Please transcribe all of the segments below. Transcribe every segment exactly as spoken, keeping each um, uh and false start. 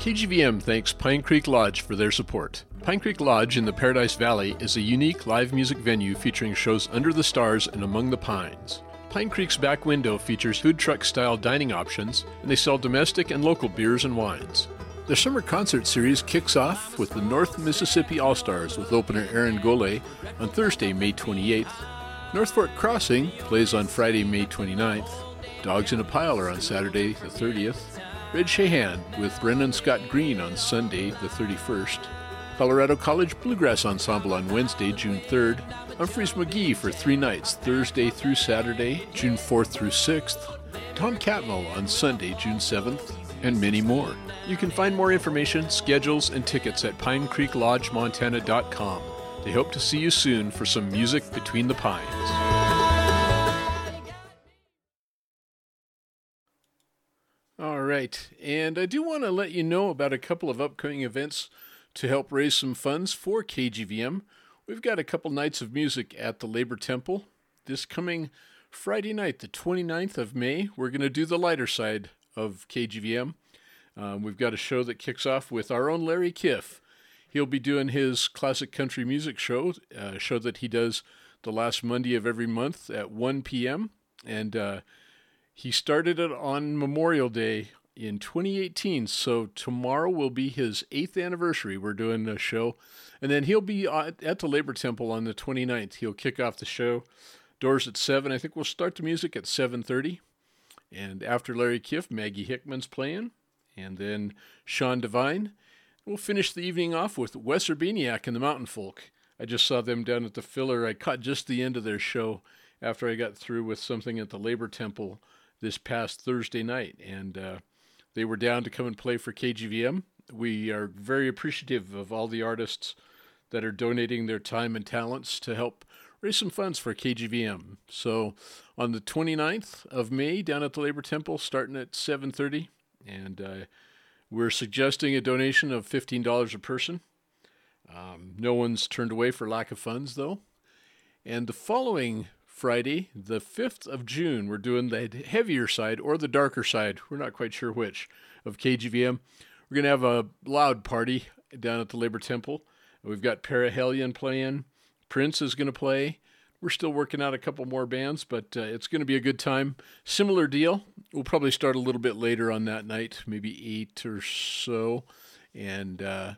K G V M thanks Pine Creek Lodge for their support. Pine Creek Lodge in the Paradise Valley is a unique live music venue featuring shows under the stars and among the pines. Pine Creek's back window features food truck-style dining options, and they sell domestic and local beers and wines. Their summer concert series kicks off with the North Mississippi All-Stars with opener Aaron Gole on Thursday, May twenty-eighth. North Fork Crossing plays on Friday, May twenty-ninth. Dogs in a Pile are on Saturday, the thirtieth. Red Shahan with Brennan Scott Green on Sunday, the thirty-first. Colorado College Bluegrass Ensemble on Wednesday, June third. Humphreys McGee for three nights, Thursday through Saturday, June fourth through sixth. Tom Catmull on Sunday, June seventh, and many more. You can find more information, schedules, and tickets at pine creek lodge montana dot com. They hope to see you soon for some music between the pines. All right, and I do want to let you know about a couple of upcoming events to help raise some funds for K G V M. We've got a couple nights of music at the Labor Temple. This coming Friday night, the twenty-ninth of May, we're going to do the lighter side of K G V M. Um, we've got a show that kicks off with our own Larry Kiff. He'll be doing his classic country music show, a show that he does the last Monday of every month at one p.m., and uh, he started it on Memorial Day in twenty eighteen, so tomorrow will be his eighth anniversary. We're doing a show, and then he'll be at the Labor Temple on the twenty-ninth. He'll kick off the show. Doors at seven. I think we'll start the music at seven thirty, and after Larry Kiff, Maggie Hickman's playing, and then Sean Devine. We'll finish the evening off with Wes Urbaniak and the Mountain Folk. I just saw them down at the Filler. I caught just the end of their show after I got through with something at the Labor Temple this past Thursday night, and uh, they were down to come and play for K G V M. We are very appreciative of all the artists that are donating their time and talents to help raise some funds for K G V M. So on the twenty-ninth of May, down at the Labor Temple, starting at seven thirty, and uh, we're suggesting a donation of fifteen dollars a person. Um, no one's turned away for lack of funds, though. And the following Friday, the fifth of June, we're doing the heavier side or the darker side. We're not quite sure which of K G V M. We're going to have a loud party down at the Labor Temple. We've got Parahellion playing. Prince is going to play. We're still working out a couple more bands, but uh, it's going to be a good time. Similar deal. We'll probably start a little bit later on that night, maybe eight or so. And uh,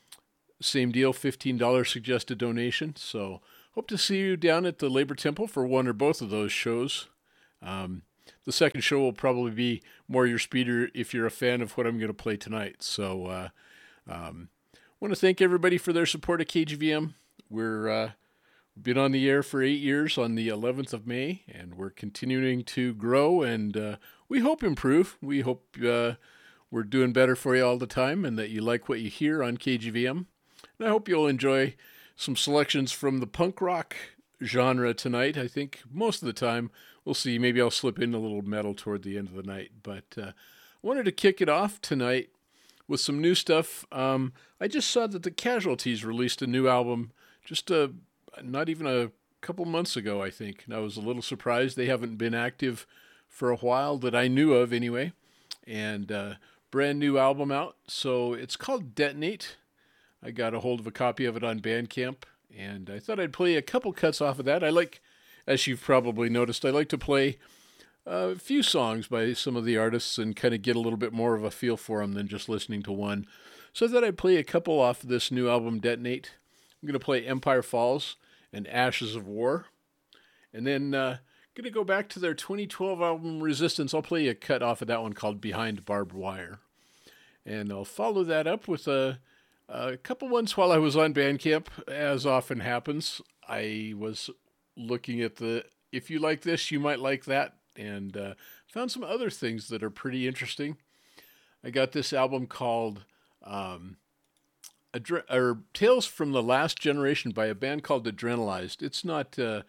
same deal, fifteen dollars suggested donation. So hope to see you down at the Labor Temple for one or both of those shows. Um, the second show will probably be more your speeder if you're a fan of what I'm going to play tonight. So uh, um, want to thank everybody for their support of K G V M. We're uh, been on the air for eight years on the eleventh of May, and we're continuing to grow, and uh, we hope improve. We hope uh, we're doing better for you all the time, and that you like what you hear on K G V M. And I hope you'll enjoy some selections from the punk rock genre tonight. I think most of the time, we'll see, maybe I'll slip in a little metal toward the end of the night. But uh, I wanted to kick it off tonight with some new stuff. Um, I just saw that the Casualties released a new album just uh, not even a couple months ago, I think. And I was a little surprised. They haven't been active for a while that I knew of anyway. And uh, brand new album out. So it's called Detonate. I got a hold of a copy of it on Bandcamp, and I thought I'd play a couple cuts off of that. I like, as you've probably noticed, I like to play a few songs by some of the artists and kind of get a little bit more of a feel for them than just listening to one. So I thought I'd play a couple off of this new album, Detonate. I'm going to play Empire Falls and Ashes of War. And then uh, I'm going to go back to their twenty twelve album, Resistance. I'll play a cut off of that one called Behind Barbed Wire. And I'll follow that up with a... A couple ones while I was on Bandcamp, as often happens. I was looking at the, if you like this, you might like that, and uh, found some other things that are pretty interesting. I got this album called um, Adre- or Tales from the Last Generation by a band called Adrenalized. It's not a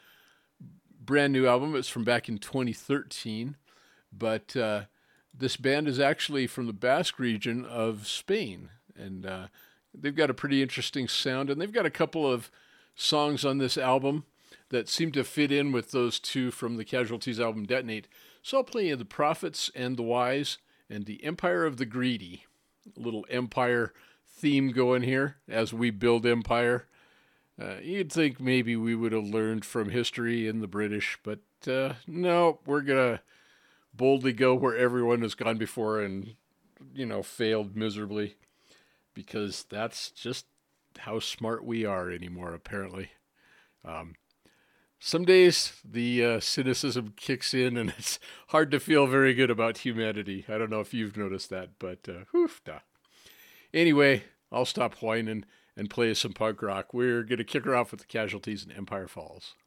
brand new album. It's from back in twenty thirteen, but uh, this band is actually from the Basque region of Spain, and uh, they've got a pretty interesting sound, and they've got a couple of songs on this album that seem to fit in with those two from the Casualties album, Detonate. So I'll play you The Prophets and the Wise and The Empire of the Greedy. little Empire theme going here as we build Empire. Uh, you'd think maybe we would have learned from history and the British, but uh, no, we're going to boldly go where everyone has gone before and, you know, failed miserably, because that's just how smart we are anymore, apparently. Um, some days the uh, cynicism kicks in and it's hard to feel very good about humanity. I don't know if you've noticed that, but uh, whew, da. Anyway, I'll stop whining and play some punk rock. We're going to kick her off with the Casualties in Empire Falls.